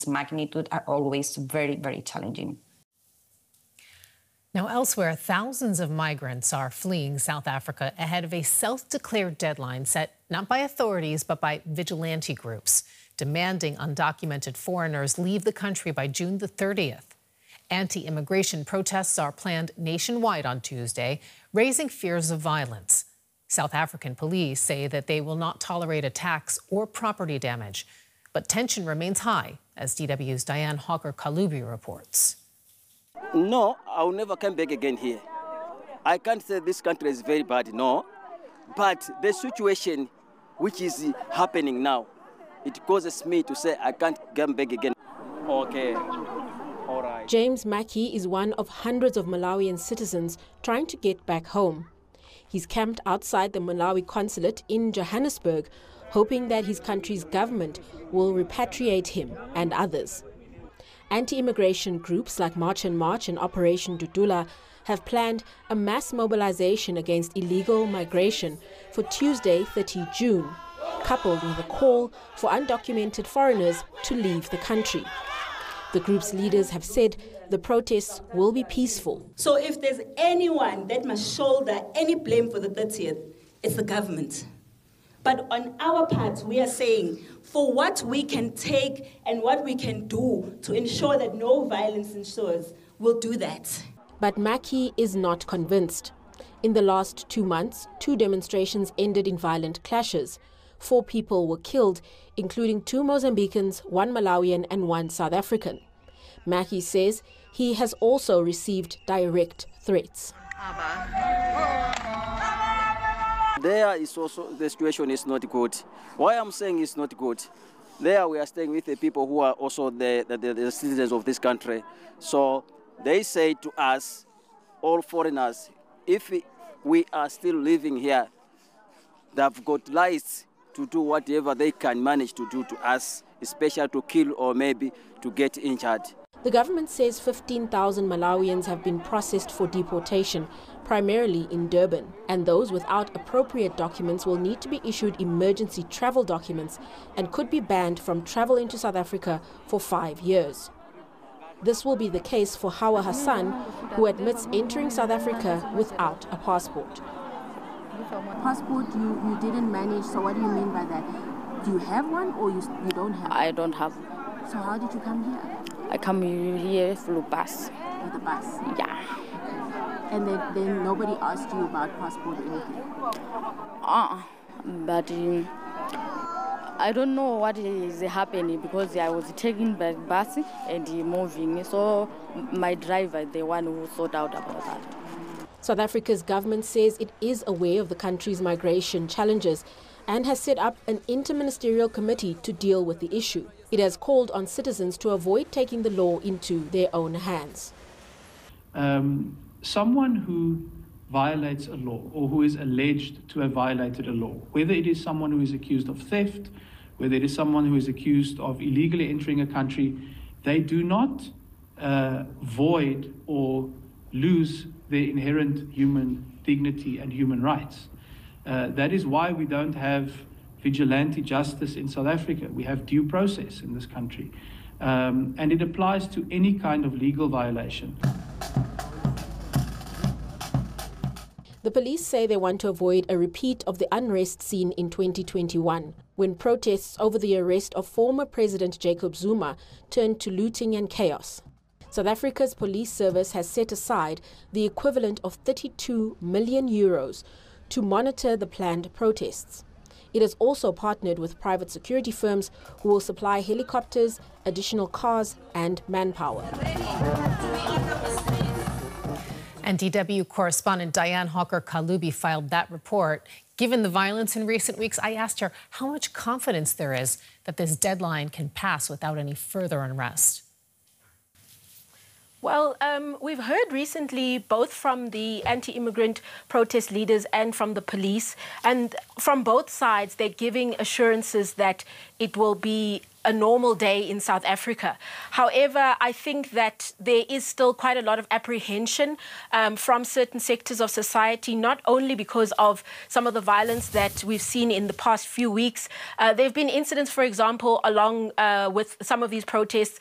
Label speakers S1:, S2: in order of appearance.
S1: magnitude are always very, very challenging.
S2: Now, elsewhere, thousands of migrants are fleeing South Africa ahead of a self-declared deadline set not by authorities but by vigilante groups, demanding undocumented foreigners leave the country by June the 30th. Anti-immigration protests are planned nationwide on Tuesday, raising fears of violence. South African police say that they will not tolerate attacks or property damage. But tension remains high, as DW's Diane Hawker-Kalubi reports.
S3: No, I'll never come back again here. I can't say this country is very bad, no. But the situation which is happening now, it causes me to say I can't come back again. Okay. All right.
S4: James Mackey is one of hundreds of Malawian citizens trying to get back home. He's camped outside the Malawi consulate in Johannesburg, hoping that his country's government will repatriate him and others. Anti-immigration groups like March and March and Operation Dudula have planned a mass mobilization against illegal migration for Tuesday, 30 June, coupled with a call for undocumented foreigners to leave the country. The group's leaders have said the protests will be peaceful.
S5: So if there's anyone that must shoulder any blame for the 30th, it's the government. But on our part, we are saying for what we can take and what we can do to ensure that no violence ensures, we'll do that.
S4: But Mackey is not convinced. In the last 2 months, 2 demonstrations ended in violent clashes. 4 people were killed, including 2 Mozambicans, 1 Malawian and 1 South African. Mackey says he has also received direct threats.
S3: There is also, the situation is not good. Why I'm saying it's not good, there we are staying with the people who are also the citizens of this country. So they say to us, all foreigners, if we are still living here, they've got rights to do whatever they can manage to do to us, especially to kill or maybe to get injured.
S4: The government says 15,000 Malawians have been processed for deportation, primarily in Durban, and those without appropriate documents will need to be issued emergency travel documents and could be banned from travel into South Africa for 5 years. This will be the case for Hawa Hassan, who admits entering South Africa without a passport.
S6: Passport you didn't manage, so what do you mean by that? Do you have one or you don't have?
S7: I don't have.
S6: So how did you come here?
S7: I come here through bus.
S6: With a bus?
S7: Yeah.
S6: And then nobody asked you about passport or anything?
S7: But I don't know what is happening because I was taking the bus and moving. So my driver, the one who thought out about that.
S4: South Africa's government says it is aware of the country's migration challenges and has set up an interministerial committee to deal with the issue. It has called on citizens to avoid taking the law into their own hands.
S8: Someone who violates a law or who is alleged to have violated a law, whether it is someone who is accused of theft, whether it is someone who is accused of illegally entering a country, they do not void or lose their inherent human dignity and human rights. That is why we don't have vigilante justice in South Africa. We have due process in this country. And it applies to any kind of legal violation.
S4: The police say they want to avoid a repeat of the unrest seen in 2021, when protests over the arrest of former President Jacob Zuma turned to looting and chaos. South Africa's police service has set aside the equivalent of 32 million euros to monitor the planned protests. It has also partnered with private security firms who will supply helicopters, additional cars and manpower.
S2: And DW correspondent Diane Hawker-Kalubi filed that report. Given the violence in recent weeks, I asked her how much confidence there is that this deadline can pass without any further unrest.
S9: Well, we've heard recently both from the anti-immigrant protest leaders and from the police, and from both sides, they're giving assurances that it will be a normal day in South Africa. However, I think that there is still quite a lot of apprehension from certain sectors of society, not only because of some of the violence that we've seen in the past few weeks. There have been incidents, for example, along with some of these protests